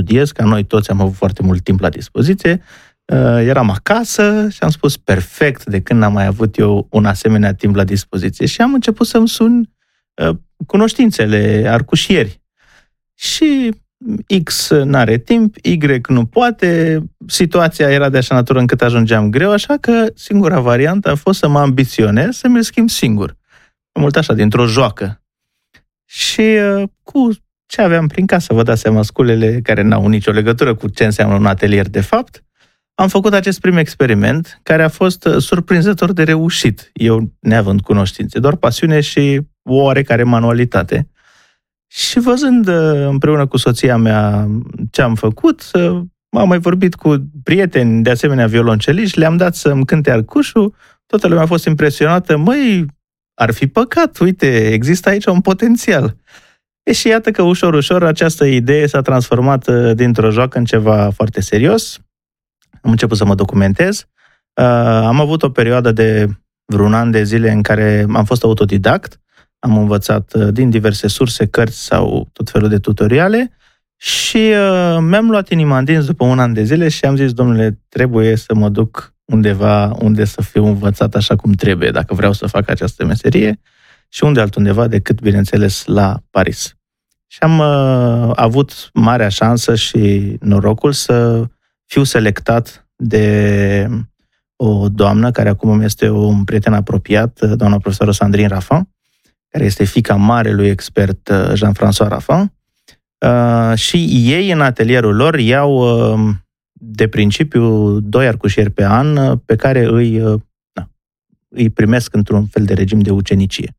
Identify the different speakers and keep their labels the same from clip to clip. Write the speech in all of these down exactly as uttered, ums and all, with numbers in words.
Speaker 1: studiez, ca noi toți am avut foarte mult timp la dispoziție. Eram acasă și am spus, perfect, de când n-am mai avut eu un asemenea timp la dispoziție. Și am început să-mi sun cunoștințele, arcușieri. Și X n-are timp, Y nu poate, situația era de așa natură încât ajungeam greu, așa că singura variantă a fost să mă ambiționez, să mi-l schimb singur. Mult așa, dintr-o joacă. Și cu ce aveam prin casă, vă dați seama, sculele care n-au nicio legătură cu ce înseamnă un atelier de fapt, am făcut acest prim experiment, care a fost surprinzător de reușit, eu neavând cunoștințe, doar pasiune și o oarecare manualitate. Și văzând împreună cu soția mea ce am făcut, am mai vorbit cu prieteni, de asemenea violonceliști, le-am dat să-mi cânte arcușul, toată lumea a fost impresionată, măi, ar fi păcat, uite, există aici un potențial. E și iată că ușor, ușor această idee s-a transformat dintr-o joacă în ceva foarte serios. Am început să mă documentez. Am avut o perioadă de vreun an de zile în care am fost autodidact, am învățat din diverse surse, cărți sau tot felul de tutoriale și uh, mi-am luat inima în dinți după un an de zile și am zis, domnule, trebuie să mă duc undeva unde să fiu învățat așa cum trebuie, dacă vreau să fac această meserie, și unde altundeva decât, bineînțeles, la Paris. Și am uh, avut marea șansă și norocul să fiu selectat de o doamnă care acum îmi este un prieten apropiat, doamna profesoră Sandrine Raffin, care este fiica marelui expert Jean-François Raffin, uh, și ei în atelierul lor iau uh, de principiu doi arcușieri pe an uh, pe care îi, uh, na, îi primesc într-un fel de regim de ucenicie.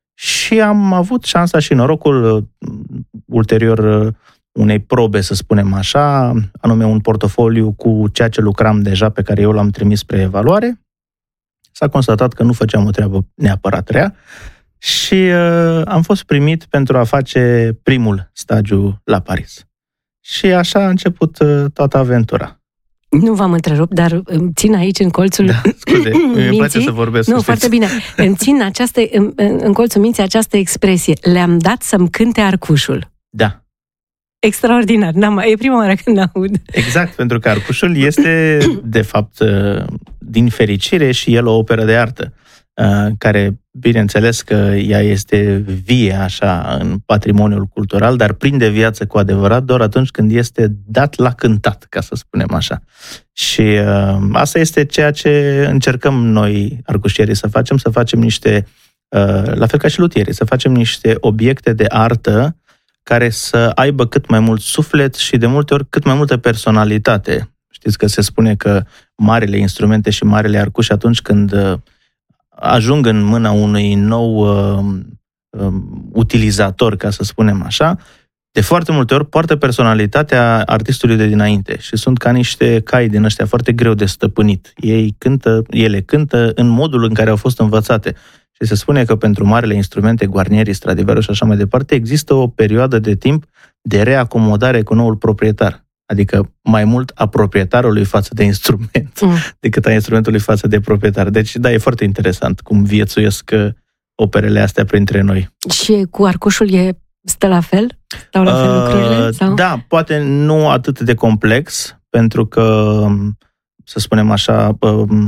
Speaker 1: Și am avut șansa și norocul uh, ulterior uh, unei probe, să spunem așa, anume un portofoliu cu ceea ce lucram deja, pe care eu l-am trimis spre evaluare. S-a constatat că nu făceam o treabă neapărat rea, și uh, am fost primit pentru a face primul stagiu la Paris. Și așa a început uh, toată aventura.
Speaker 2: Nu v-am întrerupt, dar îmi țin aici în colțul
Speaker 1: da, scuze,
Speaker 2: minții.
Speaker 1: Îmi place să vorbesc.
Speaker 2: Nu,
Speaker 1: știți?
Speaker 2: foarte bine. Îmi țin această, în, în colțul minții această expresie. Le-am dat să-mi cânte arcușul.
Speaker 1: Da.
Speaker 2: Extraordinar. N-am, e prima oară când aud.
Speaker 1: Exact, pentru că arcușul este, de fapt, din fericire și el o operă de artă, care, bineînțeles că ea este vie așa în patrimoniul cultural, dar prinde viață cu adevărat doar atunci când este dat la cântat, ca să spunem așa. Și uh, asta este ceea ce încercăm noi, arcușierii, să facem, să facem niște, uh, la fel ca și luthierii, să facem niște obiecte de artă care să aibă cât mai mult suflet și de multe ori cât mai multă personalitate. Știți că se spune că marile instrumente și marile arcuși, atunci când uh, ajung în mâna unui nou uh, uh, utilizator, ca să spunem așa, de foarte multe ori poartă personalitatea artistului de dinainte și sunt ca niște cai din ăștia foarte greu de stăpânit. Ei cântă, ele cântă în modul în care au fost învățate. Și se spune că pentru marile instrumente, Guarneri, Stradivarius și așa mai departe, există o perioadă de timp de reacomodare cu noul proprietar. Adică mai mult a proprietarului față de instrument mm. decât a instrumentului față de proprietar. Deci, da, e foarte interesant cum viețuiesc operele astea printre noi.
Speaker 2: Și cu arcușul e stă la fel? Stau la fel uh, lucrurile? Sau?
Speaker 1: Da, poate nu atât de complex, pentru că, să spunem așa,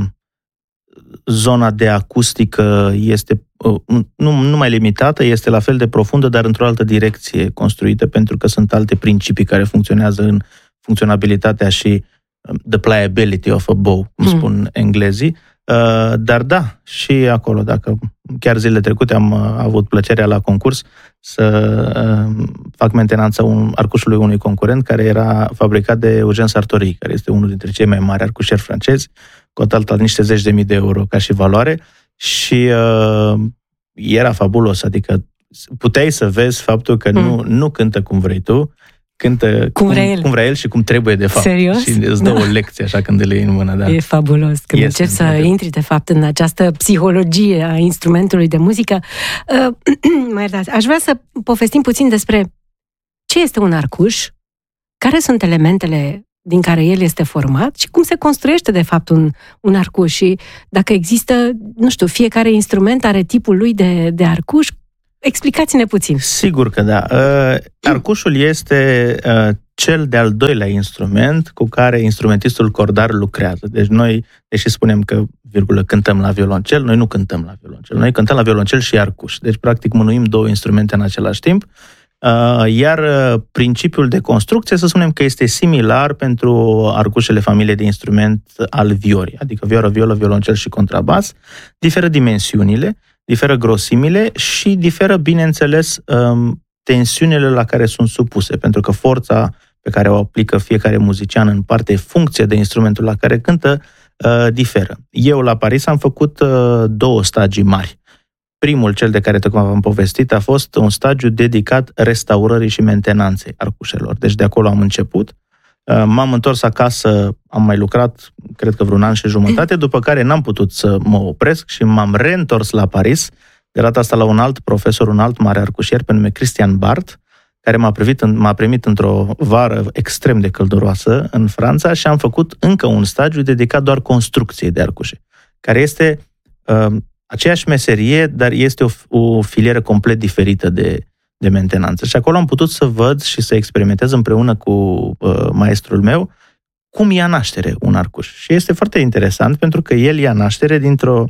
Speaker 1: zona de acustică este nu, nu mai limitată, este la fel de profundă, dar într-o altă direcție construită, pentru că sunt alte principii care funcționează în funcționabilitatea și the pliability of a bow, cum mm. spun englezii. Uh, dar da, și acolo, dacă chiar zilele trecute am uh, avut plăcerea la concurs să uh, fac mentenanța un, arcușului unui concurent care era fabricat de Eugène Sartori, care este unul dintre cei mai mari arcușeri francezi, cotat la niște zeci de mii de euro ca și valoare, și uh, era fabulos, adică puteai să vezi faptul că mm. nu, nu cântă cum vrei tu, cântă cum, cum, vrea cum vrea el și cum trebuie de fapt.
Speaker 2: Serios?
Speaker 1: Și îți dă da. o lecție așa când le iei în mână. Da.
Speaker 2: E fabulos. Când
Speaker 1: este,
Speaker 2: începi să intri de fapt în această psihologie a instrumentului de muzică. Uh, mă iertați, aș vrea să povestim puțin despre ce este un arcuș, care sunt elementele din care el este format și cum se construiește de fapt un, un arcuș și dacă există, nu știu, fiecare instrument are tipul lui de, de arcuș. Explicați-ne puțin.
Speaker 1: Sigur că da. Uh, arcușul este uh, cel de-al doilea instrument cu care instrumentistul cordar lucrează. Deci noi, deși spunem că, virgulă, cântăm la violoncel, noi nu cântăm la violoncel. Noi cântăm la violoncel și arcuș. Deci, practic, mânuim două instrumente în același timp. Iar principiul de construcție, să spunem că este similar pentru arcușele familiei de instrument al viorii, adică vioră, violă, violoncel și contrabas. Diferă dimensiunile, diferă grosimile și diferă, bineînțeles, tensiunile la care sunt supuse, pentru că forța pe care o aplică fiecare muzician în parte, funcție de instrumentul la care cântă, diferă. Eu la Paris am făcut două stagii mari. Primul, cel de care tocmai v-am povestit, a fost un stagiu dedicat restaurării și mentenanței arcușelor. Deci de acolo am început. M-am întors acasă, am mai lucrat, cred că vreun an și jumătate, după care n-am putut să mă opresc și m-am reîntors la Paris, de data asta la un alt profesor, un alt mare arcușier, pe nume Christian Barth, care m-a, privit, m-a primit într-o vară extrem de călduroasă în Franța și am făcut încă un stagiu dedicat doar construcției de arcușe, care este uh, aceeași meserie, dar este o, o filieră complet diferită de, de mentenanță. Și acolo am putut să văd și să experimentez împreună cu uh, maestrul meu cum ia naștere un arcuș. Și este foarte interesant pentru că el ia naștere dintr-o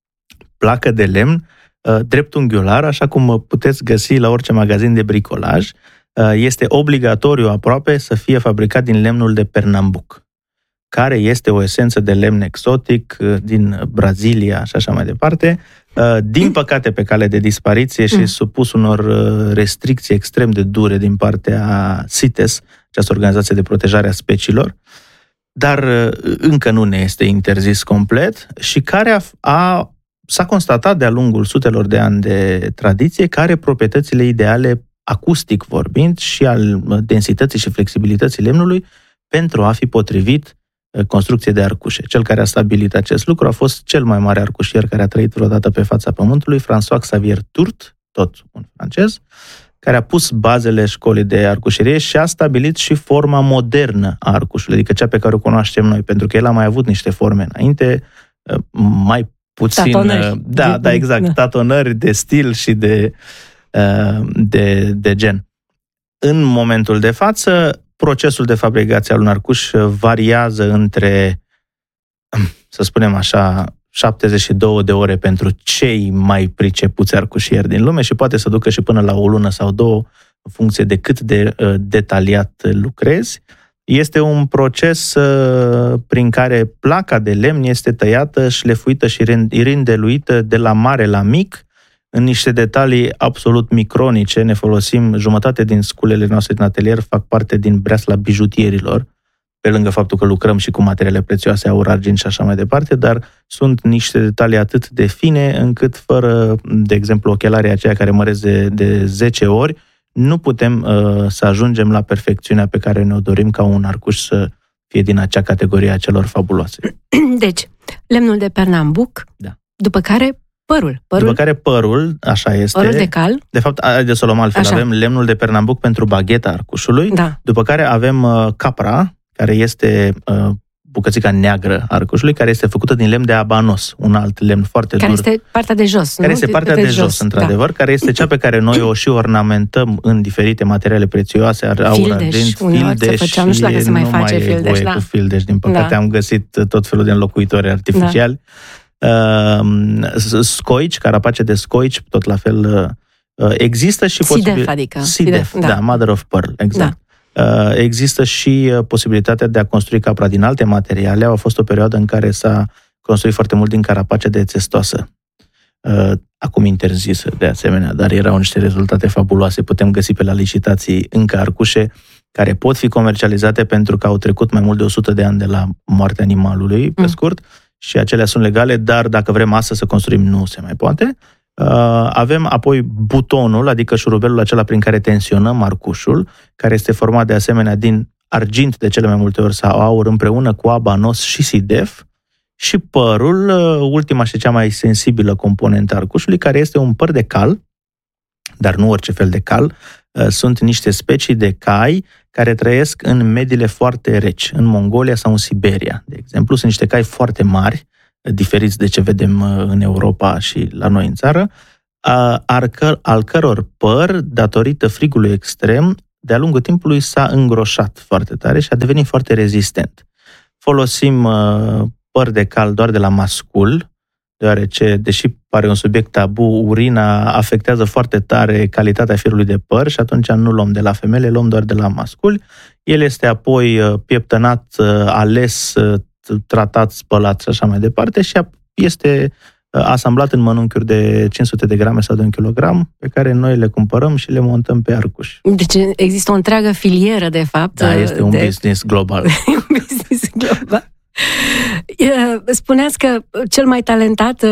Speaker 1: placă de lemn uh, dreptunghiular, așa cum puteți găsi la orice magazin de bricolaj. Uh, este obligatoriu aproape să fie fabricat din lemnul de Pernambuc, care este o esență de lemn exotic din Brazilia și așa mai departe, din păcate pe cale de dispariție și supus unor restricții extrem de dure din partea CITES, această organizație de protejare a speciilor, dar încă nu ne este interzis complet și care a, a, s-a constatat de-a lungul sutelor de ani de tradiție că are proprietățile ideale, acustic vorbind, și al densității și flexibilității lemnului pentru a fi potrivit construcție de arcușe. Cel care a stabilit acest lucru a fost cel mai mare arcușier care a trăit vreodată pe fața Pământului, François Xavier Tourt, tot un francez, care a pus bazele școlii de arcușerie și a stabilit și forma modernă a arcușului, adică cea pe care o cunoaștem noi, pentru că el a mai avut niște forme înainte, mai puțin...
Speaker 2: Tatonări.
Speaker 1: Da, da, exact, da. Tatonări de stil și de, de, de gen. În momentul de față, procesul de fabricație al unui arcuș variază între, să spunem așa, șaptezeci și două de ore pentru cei mai pricepuți arcușieri din lume și poate să ducă și până la o lună sau două, în funcție de cât de uh, detaliat lucrezi. Este un proces uh, prin care placa de lemn este tăiată, șlefuită și rindeluită de la mare la mic, în niște detalii absolut micronice. Ne folosim, jumătate din sculele noastre din atelier fac parte din breasla bijutierilor, pe lângă faptul că lucrăm și cu materiale prețioase, aur, argint și așa mai departe, dar sunt niște detalii atât de fine încât fără, de exemplu, ochelarii aceia care măresc de, de zece ori, nu putem uh, să ajungem la perfecțiunea pe care ne-o dorim ca un arcuș să fie din acea categorie a celor fabuloase.
Speaker 2: Deci, lemnul de Pernambuc,
Speaker 1: da.
Speaker 2: După care părul. părul.
Speaker 1: După care părul, așa este.
Speaker 2: Părul de cal.
Speaker 1: De fapt, haideți să o luăm altfel. Așa. Avem lemnul de Pernambuc pentru bagheta arcușului,
Speaker 2: da. După
Speaker 1: care avem uh, capra, care este uh, bucățica neagră a arcușului, care este făcută din lemn de abanos, un alt lemn foarte
Speaker 2: care
Speaker 1: dur.
Speaker 2: Care este partea de jos,
Speaker 1: Care
Speaker 2: nu?
Speaker 1: este partea de, de jos, jos într-adevăr, da. Care este cea pe care noi o și ornamentăm în diferite materiale prețioase, aur, argint, fildeș,
Speaker 2: și nu știu dacă se mai face fildeș, da.
Speaker 1: Cu fildeș, din păcate da. Am găsit tot felul de înlocuitori artificiali. Da. Uh, scoici, carapace de scoici, tot la fel uh, există și
Speaker 2: posibil... Sidef, adică.
Speaker 1: Sidef, da. da, mother of pearl, exact. Da. Există și posibilitatea de a construi capra din alte materiale. A fost o perioadă în care s-a construit foarte mult din carapace de țestoasă. Acum interzisă de asemenea, dar erau niște rezultate fabuloase. Putem găsi pe la licitații încă arcușe care pot fi comercializate pentru că au trecut mai mult de o sută de ani de la moartea animalului, pe scurt, mm. și acelea sunt legale, dar dacă vrem astăzi să construim, nu se mai poate. Uh, avem apoi butonul, adică șurubelul acela prin care tensionăm arcușul, care este format de asemenea din argint de cele mai multe ori sau aur împreună cu abanos și sidef, și părul, uh, ultima și cea mai sensibilă componentă a arcușului, care este un păr de cal, dar nu orice fel de cal. Uh, sunt niște specii de cai care trăiesc în mediile foarte reci, în Mongolia sau în Siberia, de exemplu. Sunt niște cai foarte mari, diferiți de ce vedem în Europa și la noi în țară, al căror păr, datorită frigului extrem, de-a lungul timpului s-a îngroșat foarte tare și a devenit foarte rezistent. Folosim uh, păr de cal doar de la mascul, deoarece, deși pare un subiect tabu, urina afectează foarte tare calitatea firului de păr și atunci nu luăm de la femele, luăm doar de la masculi. El este apoi pieptănat, ales, tratat, spălat și așa mai departe și este asamblat în mănunchiuri de cinci sute de grame sau de un kilogram, pe care noi le cumpărăm și le montăm pe arcuș.
Speaker 2: Deci există o întreagă filieră, de fapt.
Speaker 1: Da, este un
Speaker 2: de...
Speaker 1: business global.
Speaker 2: un business global. Spuneați că cel mai talentat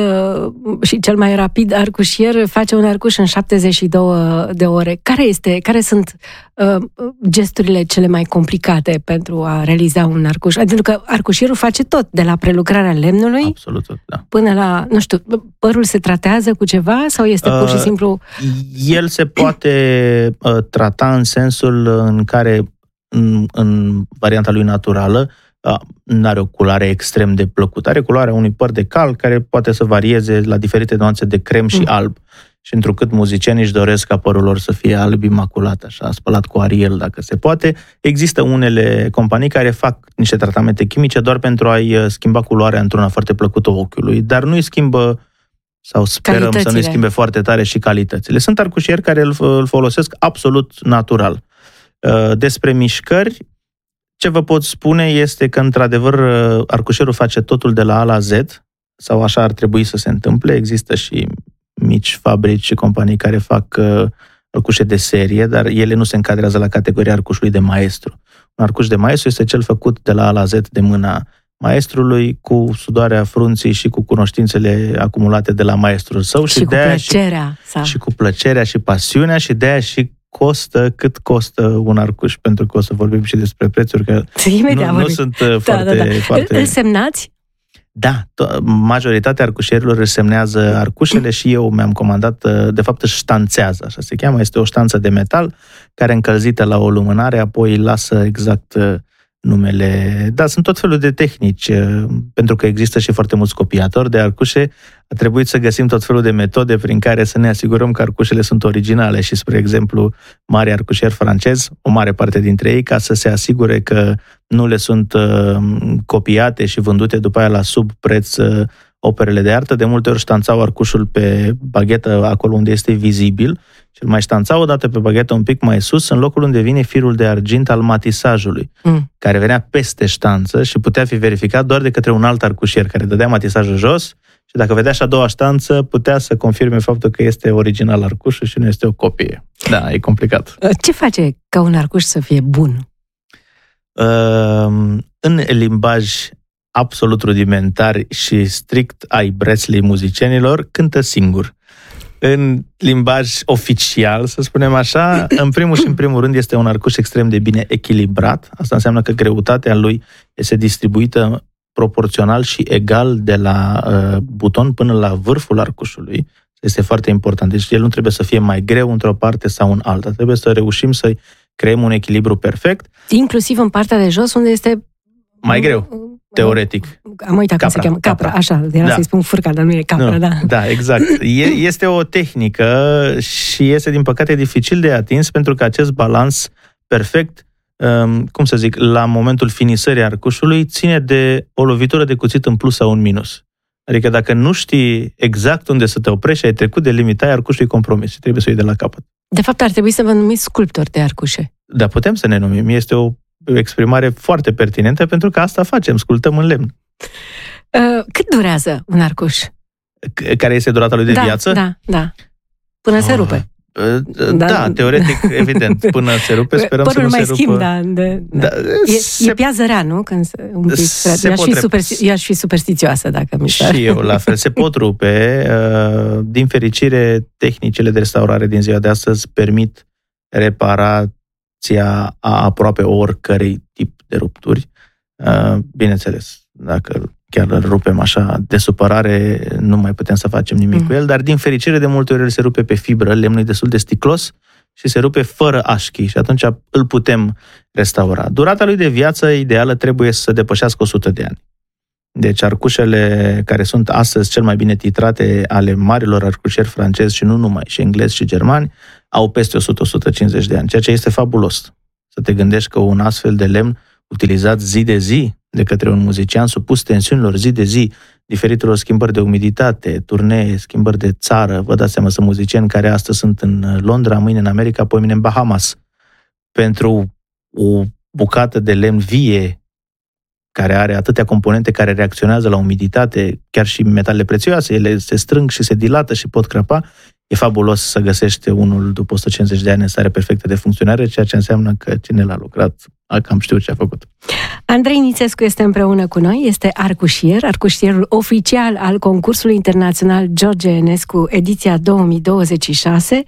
Speaker 2: și cel mai rapid arcușier face un arcuș în șaptezeci și două de ore. Care este, care sunt gesturile cele mai complicate pentru a realiza un arcuș? Pentru că arcușierul face tot, de la prelucrarea lemnului
Speaker 1: Absolut tot, da.
Speaker 2: Până la, nu știu, părul se tratează cu ceva sau este pur și simplu...
Speaker 1: El se poate uh, trata în sensul în care, în, în varianta lui naturală, nu are o culoare extrem de plăcută. Are culoarea unui păr de cal care poate să varieze la diferite nuanțe de crem și mm. alb. Și întrucât muzicienii își doresc ca părul lor să fie alb imaculat, așa, spălat cu Ariel, dacă se poate, există unele companii care fac niște tratamente chimice doar pentru a-i schimba culoarea într-una foarte plăcută ochiului, dar nu îi schimbă, sau sperăm să nu îi schimbe foarte tare și calitățile. Sunt arcușieri care îl, îl folosesc absolut natural. Despre mișcări, ce vă pot spune este că, într-adevăr, arcușierul face totul de la A la Z, sau așa ar trebui să se întâmple. Există și mici fabrici și companii care fac arcușe de serie, dar ele nu se încadrează la categoria arcușului de maestru. Un arcuș de maestru este cel făcut de la A la Z de mâna maestrului, cu sudoarea frunții și cu cunoștințele acumulate de la maestrul său.
Speaker 2: Și, și cu plăcerea.
Speaker 1: Și, sau... și cu plăcerea și pasiunea și de-aia și costă cât costă un arcuș, pentru că o să vorbim și despre prețuri, că nu, nu sunt da, foarte, da, da. foarte...
Speaker 2: Îl semnați?
Speaker 1: Da, to- majoritatea arcușierilor își semnează arcușele și eu mi-am comandat, de fapt își ștanțează, așa se cheamă, este o ștanță de metal care încălzită la o lumânare, apoi lasă exact numele. Da, sunt tot felul de tehnici, pentru că există și foarte mulți copiatori de arcușe, a trebuit să găsim tot felul de metode prin care să ne asigurăm că arcușele sunt originale și, spre exemplu, mari arcușieri francezi, o mare parte dintre ei, ca să se asigure că nu le sunt uh, copiate și vândute după aia la sub preț uh, operele de artă, de multe ori ștanțau arcușul pe baghetă acolo unde este vizibil și îl mai ștanțau odată pe baghetă un pic mai sus, în locul unde vine firul de argint al matisajului, mm. care venea peste ștanță și putea fi verificat doar de către un alt arcușier care dădea matisajul jos și dacă vedea și a doua ștanță, putea să confirme faptul că este original arcușul și nu este o copie. Da, e complicat.
Speaker 2: Ce face ca un arcuș să fie bun?
Speaker 1: Uh, în limbaj absolut rudimentar și strict ai brețlei muzicienilor, cântă singur. În limbaj oficial, să spunem așa, în primul și în primul rând este un arcuș extrem de bine echilibrat. Asta înseamnă că greutatea lui este distribuită proporțional și egal de la uh, buton până la vârful arcușului. Este foarte important. Deci el nu trebuie să fie mai greu într-o parte sau în alta. Trebuie să reușim să creăm un echilibru perfect.
Speaker 2: Inclusiv în partea de jos, unde este...
Speaker 1: mai greu. Teoretic.
Speaker 2: Am uitat cum se cheamă. Capra, capra. Așa, era da. Să-i spun furca, dar nu e capra, nu. da.
Speaker 1: Da, exact. E, este o tehnică și este, din păcate, dificil de atins, pentru că acest balans perfect, um, cum să zic, la momentul finisării arcușului, ține de o lovitură de cuțit în plus sau în minus. Adică dacă nu știi exact unde să te oprești și ai trecut de limita, arcușul e compromis și trebuie să o iei de la capăt.
Speaker 2: De fapt, ar trebui să vă numiți sculptori de arcușe.
Speaker 1: Da, putem să ne numim. Este o o exprimare foarte pertinentă, pentru că asta facem, sculptăm în lemn.
Speaker 2: Uh, cât durează un arcuș?
Speaker 1: C- care este durata lui de
Speaker 2: da,
Speaker 1: viață?
Speaker 2: Da, da. Până oh. se rupe.
Speaker 1: Uh, da, da, teoretic, evident. Până se rupe, sperăm
Speaker 2: părul
Speaker 1: să nu
Speaker 2: mai
Speaker 1: se
Speaker 2: schimb,
Speaker 1: rupă.
Speaker 2: Da, de,
Speaker 1: da.
Speaker 2: Da. E, se... e piază rea, nu? Când se, un pic se eu, aș fi super, eu aș fi superstițioasă dacă mi s-ar...
Speaker 1: Și eu, la fel. Se pot rupe. Din fericire, tehnicile de restaurare din ziua de astăzi permit reparația a aproape oricărei tip de rupturi. Bineînțeles, dacă chiar îl rupem așa de supărare, nu mai putem să facem nimic mm. cu el, dar din fericire de multe ori el se rupe pe fibră, lemnul e destul de sticlos și se rupe fără așchi și atunci îl putem restaura. Durata lui de viață ideală trebuie să depășească o sută de ani. Deci arcușele care sunt astăzi cel mai bine titrate ale marilor arcușieri francezi și nu numai, și englezi și germani, au peste o sută - o sută cincizeci de ani, ceea ce este fabulos. Să te gândești că un astfel de lemn utilizat zi de zi de către un muzician supus tensiunilor zi de zi, diferitelor schimbări de umiditate, turnee, schimbări de țară. Vă dați seama, sunt muzicieni care astăzi sunt în Londra, mâine în America, apoi mâine în Bahamas. Pentru o bucată de lemn vie, care are atâtea componente care reacționează la umiditate, chiar și metalele prețioase, ele se strâng și se dilată și pot crăpa, e fabulos să găsești unul după o sută cincizeci de ani în stare perfectă de funcționare, ceea ce înseamnă că cine l-a lucrat a cam știut ce a făcut.
Speaker 2: Andrei Nițescu este împreună cu noi, este arcușier, arcușierul oficial al concursului internațional George Enescu, ediția două mii douăzeci și șase.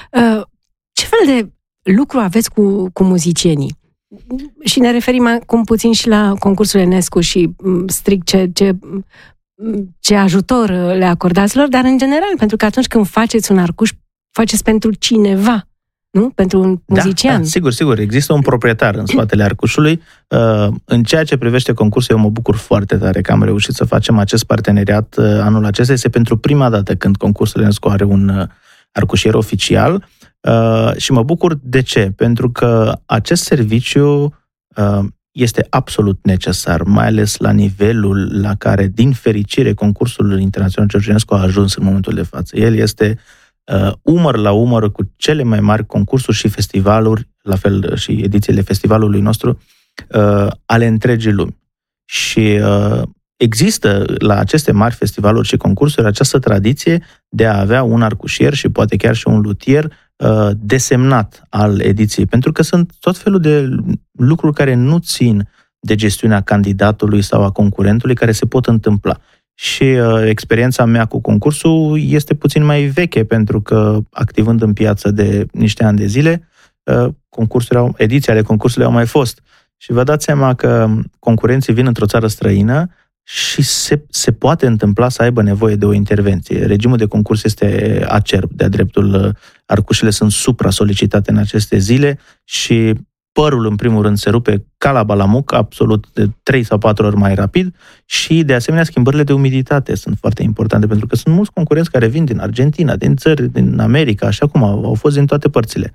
Speaker 2: Ce fel de lucru aveți cu, cu muzicienii? Și ne referim acum puțin și la concursul Enescu și strict ce, ce, ce ajutor le acordați lor, dar în general, pentru că atunci când faceți un arcuș, faceți pentru cineva, nu? Pentru un muzician.
Speaker 1: Da, da, sigur, sigur. Există un proprietar în spatele arcușului. În ceea ce privește concursul, eu mă bucur foarte tare că am reușit să facem acest parteneriat anul acesta. Este pentru prima dată când concursul Enescu are un arcușier oficial. Uh, și mă bucur de ce? Pentru că acest serviciu uh, este absolut necesar, mai ales la nivelul la care, din fericire, concursul internațional George Enescu a ajuns în momentul de față. El este uh, umăr la umăr cu cele mai mari concursuri și festivaluri, la fel și edițiile festivalului nostru, uh, ale întregii lumi. Și uh, există la aceste mari festivaluri și concursuri această tradiție de a avea un arcușier și poate chiar și un luthier uh, desemnat al ediției, pentru că sunt tot felul de lucruri care nu țin de gestiunea candidatului sau a concurentului, care se pot întâmpla. Și uh, experiența mea cu concursul este puțin mai veche, pentru că activând în piață de niște ani de zile, uh, concursurile au, ediții ale concursului au mai fost. Și vă dați seama că concurenții vin într-o țară străină și se, se poate întâmpla să aibă nevoie de o intervenție. Regimul de concurs este acerb, de-a dreptul, arcușele sunt supra-solicitate în aceste zile și părul, în primul rând, se rupe ca la balamuc, absolut de trei sau patru ori mai rapid și, de asemenea, schimbările de umiditate sunt foarte importante, pentru că sunt mulți concurenți care vin din Argentina, din țări, din America, așa cum au, au fost din toate părțile.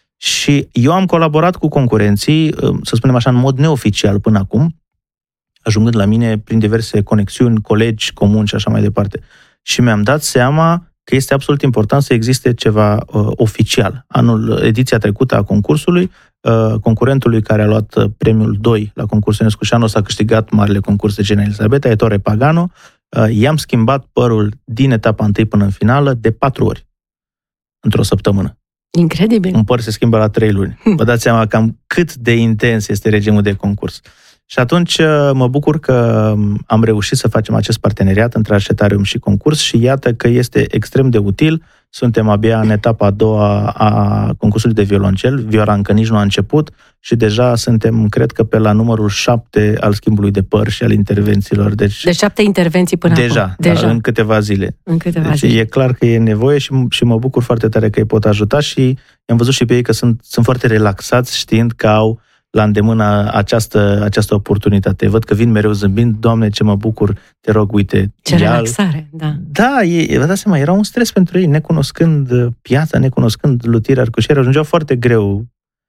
Speaker 1: Și eu am colaborat cu concurenții, să spunem așa, în mod neoficial până acum, ajungând la mine prin diverse conexiuni, colegi comuni și așa mai departe. Și mi-am dat seama că este absolut important să existe ceva uh, oficial. Anul, ediția trecută a concursului, uh, concurentului care a luat premiul doi la concursul Enescu și anul s-a câștigat marele concurs de Regina Elisabeta, Ettore Pagano, uh, i-am schimbat părul din etapa întâi până în finală de patru ori, într-o săptămână.
Speaker 2: Incredibil.
Speaker 1: Un păr se schimbă la trei luni. Vă dați seama cam cât de intens este regimul de concurs. Și atunci mă bucur că am reușit să facem acest parteneriat între Arșetarium și concurs și iată că este extrem de util. Suntem abia în etapa a doua a concursului de violoncel. Vioara încă nici nu a început și deja suntem, cred că, pe la numărul șapte al schimbului de păr și al intervențiilor. Deci,
Speaker 2: de șapte intervenții până
Speaker 1: deja,
Speaker 2: acum. Deja,
Speaker 1: în câteva zile.
Speaker 2: În câteva
Speaker 1: deci
Speaker 2: zile.
Speaker 1: E clar că e nevoie și, și mă bucur foarte tare că îi pot ajuta și am văzut și pe ei că sunt, sunt foarte relaxați știind că au la îndemână această, această oportunitate. Văd că vin mereu zâmbind, Doamne, ce mă bucur, te rog, uite.
Speaker 2: Ce relaxare, da.
Speaker 1: Da, e, vă dați seama, era un stres pentru ei, necunoscând piața, necunoscând lutirea, arcușierea, ajungeau foarte greu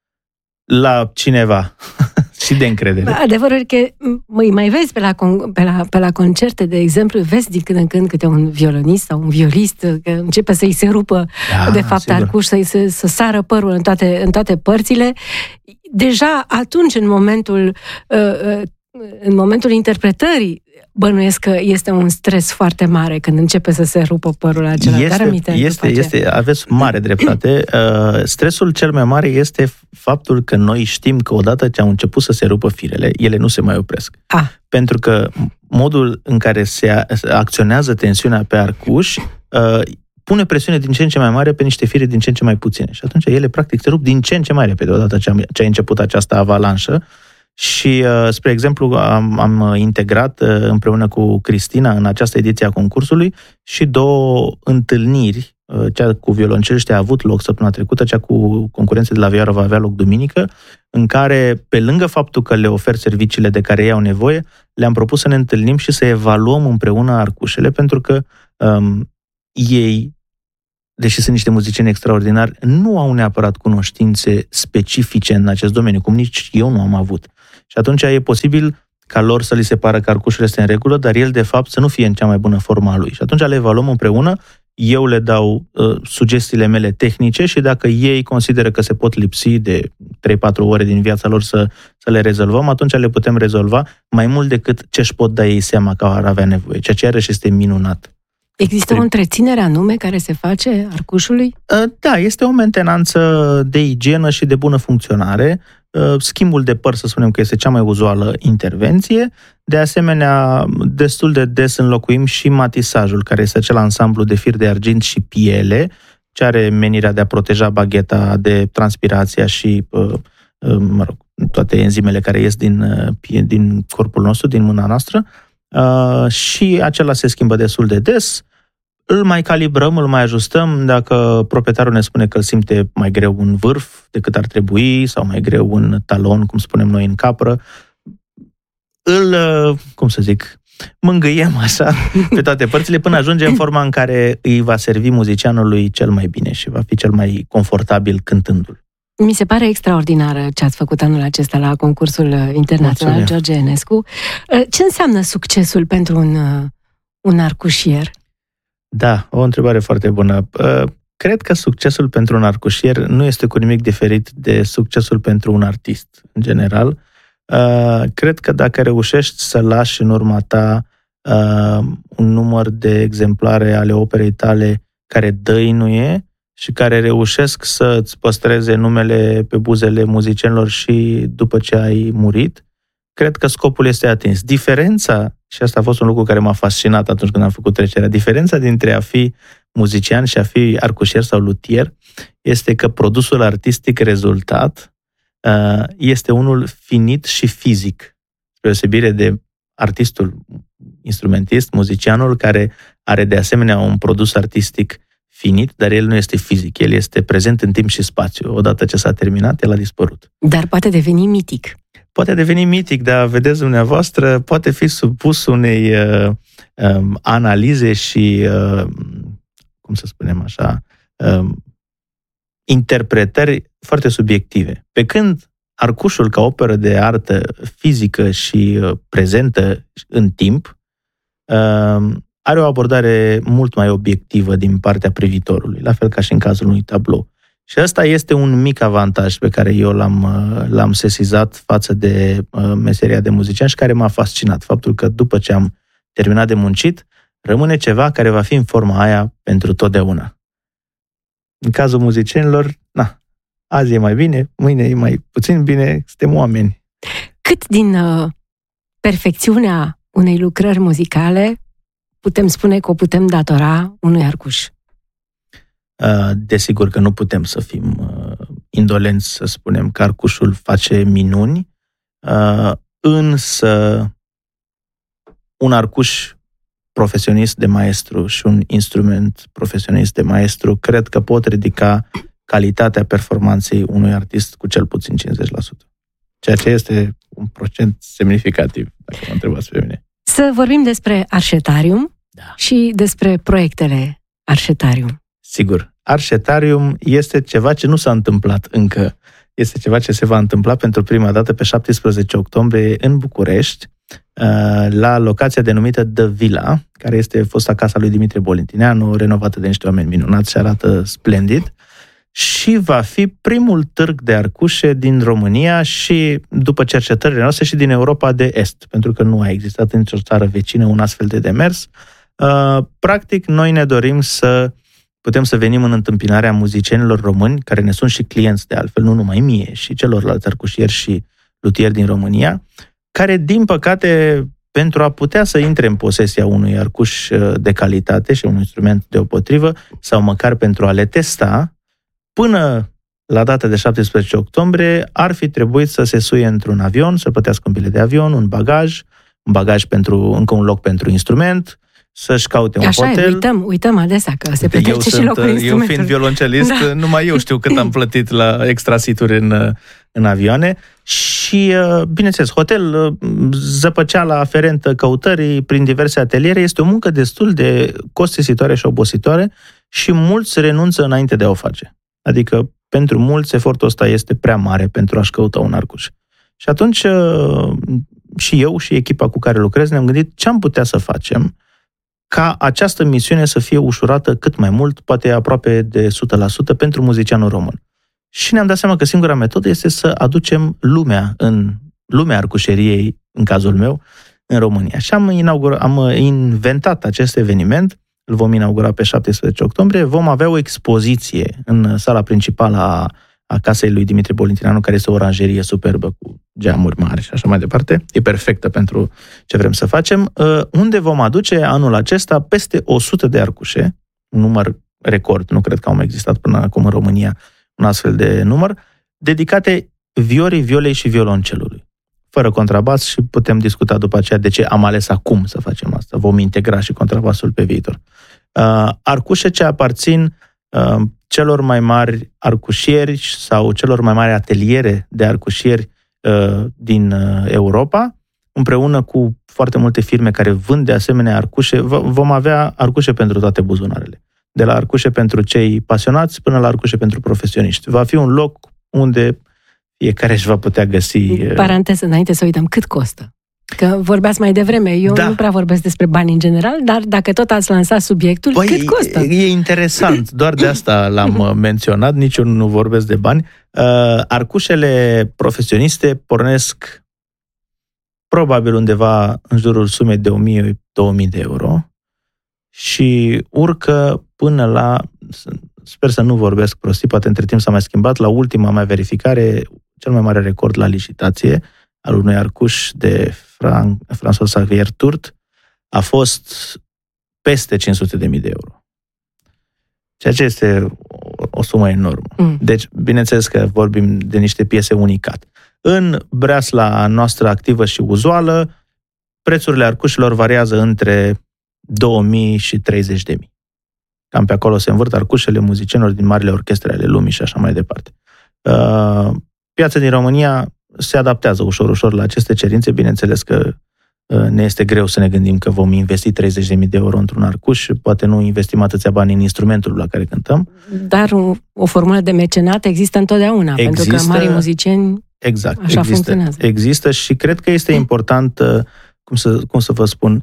Speaker 1: la cineva și de încredere.
Speaker 2: Adevărul că măi, mai vezi pe la, pe, la, pe la concerte, de exemplu, vezi din când în când câte un violonist sau un violist că începe să-i se rupă, da, de fapt, sigur, arcuș, să-i se, să sară părul în toate, în toate părțile. Deja atunci, în momentul, în momentul interpretării, bănuiesc că este un stres foarte mare când începe să se rupă părul acela.
Speaker 1: Este, este, este, aveți mare dreptate. Stresul cel mai mare este faptul că noi știm că odată ce au început să se rupă firele, ele nu se mai opresc.
Speaker 2: Ah.
Speaker 1: Pentru că modul în care se acționează tensiunea pe arcuș pune presiune din ce în ce mai mare pe niște fire din ce în ce mai puține. Și atunci ele, practic, se rup din ce în ce mai repede odată ce, am, ce a început această avalanșă. Și, spre exemplu, am, am integrat împreună cu Cristina în această ediție a concursului și două întâlniri cea cu violonceliști a avut loc săptămâna trecută, cea cu concurențe de la vioară va avea loc duminică, în care, pe lângă faptul că le ofer serviciile de care ei au nevoie, le-am propus să ne întâlnim și să evaluăm împreună arcușele, pentru că um, ei, deși sunt niște muzicieni extraordinari, nu au neapărat cunoștințe specifice în acest domeniu, cum nici eu nu am avut. Și atunci e posibil ca lor să li se pară că arcușul este în regulă, dar el, de fapt, să nu fie în cea mai bună formă a lui. Și atunci le evaluăm împreună, eu le dau uh, sugestiile mele tehnice și dacă ei consideră că se pot lipsi de trei patru ore din viața lor să, să le rezolvăm, atunci le putem rezolva mai mult decât ce își pot da ei seama că ar avea nevoie, ceea ce iarăși este minunat.
Speaker 2: Există o întreținere anume care se face arcușului?
Speaker 1: Da, este o mentenanță de igienă și de bună funcționare. Schimbul de păr, să spunem că este cea mai uzuală intervenție. De asemenea, destul de des înlocuim și matisajul, care este acel ansamblu de fir de argint și piele, ce are menirea de a proteja bagheta de transpirația și, mă rog, toate enzimele care ies din, din corpul nostru, din mâna noastră. Și acela se schimbă destul de des. Îl mai calibrăm, îl mai ajustăm dacă proprietarul ne spune că îl simte mai greu în vârf decât ar trebui sau mai greu în talon, cum spunem noi în capră. Îl, cum să zic, mângâiem așa pe toate părțile până ajungem în forma în care îi va servi muzicianului cel mai bine și va fi cel mai confortabil cântându-l.
Speaker 2: Mi se pare extraordinară ce ați făcut anul acesta la concursul internațional Mulțumesc. George Enescu. Ce înseamnă succesul pentru un, un arcușier?
Speaker 1: Da, o întrebare foarte bună. Cred că succesul pentru un arcușier nu este cu nimic diferit de succesul pentru un artist, în general. Cred că dacă reușești să lași în urma ta un număr de exemplare ale operei tale care dăinuie și care reușesc să îți păstreze numele pe buzele muzicienilor și după ce ai murit, cred că scopul este atins. Diferența, și asta a fost un lucru care m-a fascinat atunci când am făcut trecerea, diferența dintre a fi muzician și a fi arcușier sau luthier este că produsul artistic rezultat uh, este unul finit și fizic, spre deosebire de artistul, instrumentist, muzicianul, care are de asemenea un produs artistic finit, dar el nu este fizic, el este prezent în timp și spațiu. Odată ce s-a terminat, el a dispărut.
Speaker 2: Dar poate deveni mitic.
Speaker 1: Poate deveni mitic, dar vedeți dumneavoastră, poate fi supus unei uh, um, analize și, uh, cum să spunem așa, uh, interpretări foarte subiective. Pe când arcușul, ca operă de artă fizică și uh, prezentă în timp, uh, are o abordare mult mai obiectivă din partea privitorului, la fel ca și în cazul unui tablou. Și ăsta este un mic avantaj pe care eu l-am, l-am sesizat față de meseria de muzician și care m-a fascinat. Faptul că după ce am terminat de muncit, rămâne ceva care va fi în forma aia pentru totdeauna. În cazul muzicienilor, na, azi e mai bine, mâine e mai puțin bine, suntem oameni.
Speaker 2: Cât din uh, perfecțiunea unei lucrări muzicale putem spune că o putem datora unui arcuș?
Speaker 1: Desigur că nu putem să fim indolenți să spunem că arcușul face minuni, însă un arcuș profesionist de maestru și un instrument profesionist de maestru cred că pot ridica calitatea performanței unui artist cu cel puțin cincizeci la sută. Ceea ce este un procent semnificativ, dacă mă întrebați pe mine.
Speaker 2: Să vorbim despre Arșetarium
Speaker 1: da. și
Speaker 2: despre proiectele Arșetarium.
Speaker 1: Sigur, Arșetarium este ceva ce nu s-a întâmplat încă. Este ceva ce se va întâmpla pentru prima dată pe șaptesprezece octombrie în București, la locația denumită The Villa, care este fosta casa lui Dimitrie Bolintineanu, renovată de niște oameni minunați și arată splendid. Și va fi primul târg de arcușe din România și, după cercetările noastre, și din Europa de Est, pentru că nu a existat în nicio țară vecină un astfel de demers. Practic, noi ne dorim să putem să venim în întâmpinarea muzicienilor români, care ne sunt și clienți de altfel, nu numai mie, și celorlalți arcușieri și luthieri din România, care, din păcate, pentru a putea să intre în posesia unui arcuș de calitate și un instrument deopotrivă, sau măcar pentru a le testa, până la data de șaptesprezece octombrie, ar fi trebuit să se suie într-un avion, să plătească un bilet de avion, un bagaj, un bagaj pentru, încă un loc pentru instrument, să-și caute un
Speaker 2: Așa
Speaker 1: hotel.
Speaker 2: Așa uităm, uităm adesea că se petrece
Speaker 1: eu
Speaker 2: și
Speaker 1: sunt,
Speaker 2: locul instrumentului.
Speaker 1: Eu fiind violoncelist, da. numai eu știu cât am plătit la extra situri în, în avioane și, bineînțeles, hotel, zăpăceala aferentă căutării prin diverse ateliere este o muncă destul de costisitoare și obositoare și mulți renunță înainte de a o face. Adică, pentru mulți, efortul ăsta este prea mare pentru a-și căuta un arcuș. Și atunci, și eu și echipa cu care lucrez ne-am gândit ce am putea să facem ca această misiune să fie ușurată cât mai mult, poate aproape de o sută la sută, pentru muzicianul român. Și ne-am dat seama că singura metodă este să aducem lumea în lumea arcușeriei, în cazul meu, în România. Și am, inaugura, am inventat acest eveniment, îl vom inaugura pe șaptesprezece octombrie, vom avea o expoziție în sala principală a, a casei lui Dimitrie Bolintineanu, care este o oranjerie superbă cu geamuri mari și așa mai departe. E perfectă pentru ce vrem să facem, unde vom aduce anul acesta peste o sută de arcușe, un număr record, nu cred că au mai existat până acum în România un astfel de număr, dedicate viorii, violei și violoncelului. Fără contrabas și putem discuta după aceea de ce am ales acum să facem asta. Vom integra și contrabasul pe viitor. Uh, arcușe ce aparțin uh, celor mai mari arcușieri sau celor mai mari ateliere de arcușieri uh, din uh, Europa, împreună cu foarte multe firme care vând de asemenea arcușe. V- vom avea arcușe pentru toate buzunarele. De la arcușe pentru cei pasionați până la arcușe pentru profesioniști. Va fi un loc unde fiecare își va putea găsi...
Speaker 2: Paranteză, înainte să uităm, cât costă? Că vorbeați mai devreme, eu da. nu prea vorbesc despre bani în general, dar dacă tot ați lansat subiectul, Băi, cât costă?
Speaker 1: E interesant, doar de asta l-am menționat, nici eu nu vorbesc de bani. Uh, arcușele profesioniste pornesc probabil undeva în jurul sumei de o mie - două mii de euro și urcă până la... Sper să nu vorbesc prostii, poate între timp s-a mai schimbat. La ultima mea verificare, cel mai mare record la licitație al unui arcuș de Fran- François Xavier Tourt a fost peste cinci sute de mii de euro. Ceea ce este o, o sumă enormă. Mm. Deci, bineînțeles că vorbim de niște piese unicat. În breasla noastră activă și uzuală, prețurile arcușilor variază între două mii și treizeci de mii. Cam pe acolo se învârt arcușele muzicienilor din marile orchestre ale lumii și așa mai departe. Uh, piața din România se adaptează ușor, ușor la aceste cerințe. Bineînțeles că uh, ne este greu să ne gândim că vom investi treizeci de mii de euro într-un arcuș, poate nu investim atâția bani în instrumentul la care cântăm.
Speaker 2: Dar o, o formulă de mecenat există întotdeauna, există, pentru că marii muzicieni
Speaker 1: exact,
Speaker 2: așa
Speaker 1: există,
Speaker 2: funcționează.
Speaker 1: Există și cred că este important, uh, cum, să, cum să vă spun,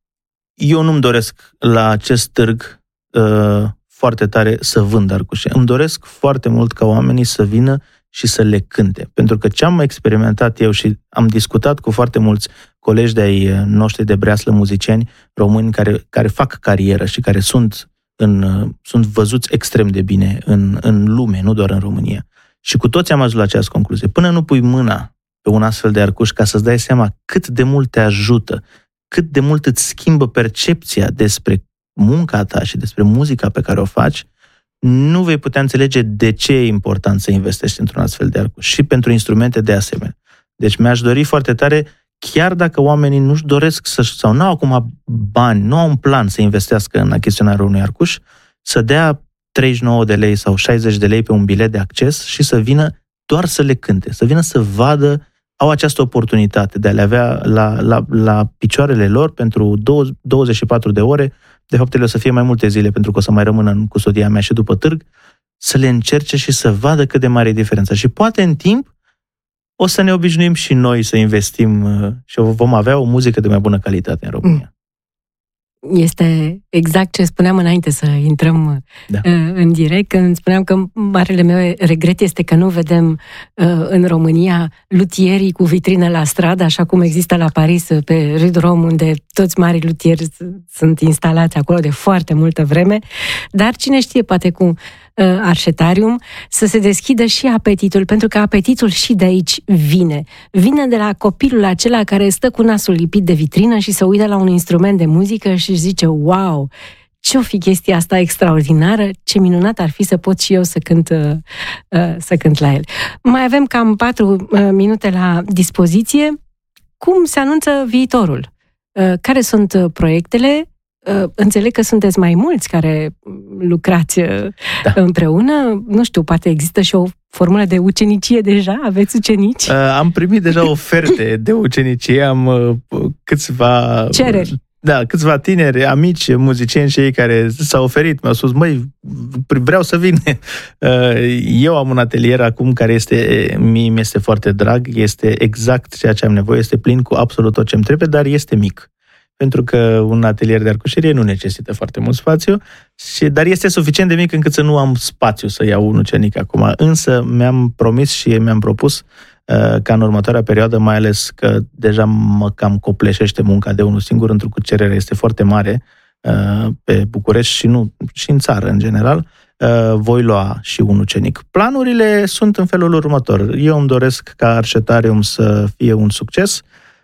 Speaker 1: eu nu-mi doresc la acest târg Uh, foarte tare să vând arcușe. Îmi doresc foarte mult ca oamenii să vină și să le cânte. Pentru că ce am experimentat eu și am discutat cu foarte mulți colegi de-ai noștri de breaslă, muzicieni români care, care fac carieră și care sunt, în, sunt văzuți extrem de bine în, în lume, nu doar în România. Și cu toți am ajuns la această concluzie. Până nu pui mâna pe un astfel de arcuș ca să-ți dai seama cât de mult te ajută, cât de mult îți schimbă percepția despre munca ta și despre muzica pe care o faci, nu vei putea înțelege de ce e important să investești într-un astfel de arcuș și pentru instrumente de asemenea. Deci mi-aș dori foarte tare, chiar dacă oamenii nu-și doresc să, sau nu au acum bani, nu au un plan să investească în achiziționarea unui arcuș, să dea treizeci și nouă de lei sau șaizeci de lei pe un bilet de acces și să vină doar să le cânte, să vină să vadă, au această oportunitate de a le avea la, la, la picioarele lor pentru douăzeci și patru de ore. De fapt, ele o să fie mai multe zile, pentru că o să mai rămână în custodia mea și după târg, să le încerce și să vadă cât de mare e diferența. Și poate în timp o să ne obișnuim și noi să investim și vom avea o muzică de mai bună calitate în România.
Speaker 2: Este exact ce spuneam înainte să intrăm da. în direct, când spuneam că marele meu regret este că nu vedem în România lutierii cu vitrină la stradă, așa cum există la Paris, pe Rue de Rome, unde toți mari lutieri sunt instalați acolo de foarte multă vreme, dar cine știe, poate cu Arșetarium, să se deschidă și apetitul, pentru că apetitul și de aici vine. Vine de la copilul acela care stă cu nasul lipit de vitrină și se uită la un instrument de muzică și își zice, wow, ce-o fi chestia asta extraordinară, ce minunat ar fi să pot și eu să cânt, să cânt la el. Mai avem cam patru minute la dispoziție. Cum se anunță viitorul? Care sunt proiectele? înțeleg că sunteți mai mulți care lucrați da. împreună. Nu știu, poate există și o formulă de ucenicie deja? Aveți ucenici?
Speaker 1: Am primit deja oferte de ucenicie, am câțiva...
Speaker 2: cereri.
Speaker 1: Da, câțiva tineri, amici, muzicieni și ei care s-au oferit, mi-au spus, măi, vreau să vin. Eu am un atelier acum care este, mie mi-este foarte drag, este exact ceea ce am nevoie, este plin cu absolut tot ce-mi trebuie, dar este mic. Pentru că un atelier de arcușerie nu necesită foarte mult spațiu, și, dar este suficient de mic încât să nu am spațiu să iau un ucenic acum. Însă mi-am promis și mi-am propus ca în următoarea perioadă, mai ales că deja mă cam copleșește munca de unul singur, întrucât cererea este foarte mare pe București și, nu, și în țară în general, voi lua și un ucenic. Planurile sunt în felul următor. Eu îmi doresc ca Arșetarium să fie un succes.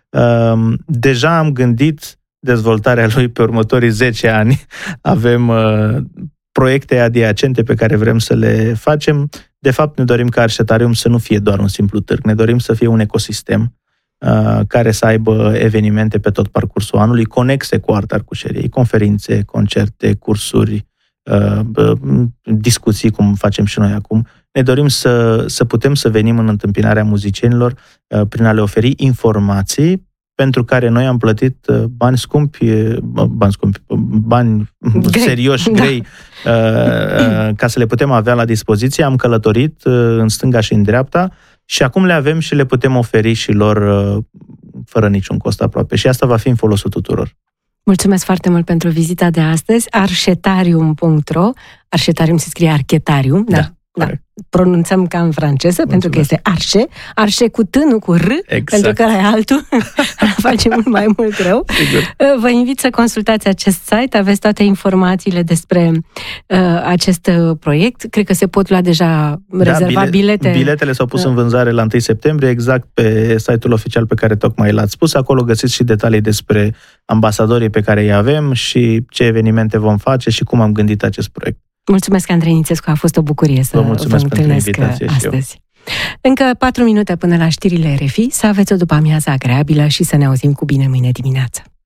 Speaker 1: Deja am gândit dezvoltarea lui pe următorii zece ani. Avem proiecte adiacente pe care vrem să le facem. De fapt, ne dorim ca Arșetarium să nu fie doar un simplu târg, ne dorim să fie un ecosistem uh, care să aibă evenimente pe tot parcursul anului, conexe cu arta arcușeriei, conferințe, concerte, cursuri, uh, uh, discuții, cum facem și noi acum. Ne dorim să, să putem să venim în întâmpinarea muzicienilor uh, prin a le oferi informații pentru care noi am plătit bani scumpi, bani scumpi, bani grei. serioși, grei, da. ca să le putem avea la dispoziție. Am călătorit în stânga și în dreapta și acum le avem și le putem oferi și lor fără niciun cost aproape. Și asta va fi în folosul tuturor.
Speaker 2: Mulțumesc foarte mult pentru vizita de astăzi. arșetarium punct ro. Arșetarium se scrie archetarium, da? Da. Da. Pronunțăm ca în franceză, Mulțumesc. Pentru că este arșe, arșe cu t, nu cu r, exact. Pentru că e altul, face mult mai mult rău. Sigur. Vă invit să consultați acest site, aveți toate informațiile despre uh, acest proiect. Cred că se pot lua deja, da, rezerva bile, bilete.
Speaker 1: Biletele s-au pus uh. în vânzare la întâi septembrie, exact pe site-ul oficial pe care tocmai l-ați spus. Acolo găsiți și detalii despre ambasadorii pe care îi avem și ce evenimente vom face și cum am gândit acest proiect.
Speaker 2: Mulțumesc, Andrei Nițescu, a fost o bucurie să vă, vă întâlnesc astăzi. Încă patru minute până la știrile R F I, să aveți o după-amiază agreabilă și să ne auzim cu bine mâine dimineață.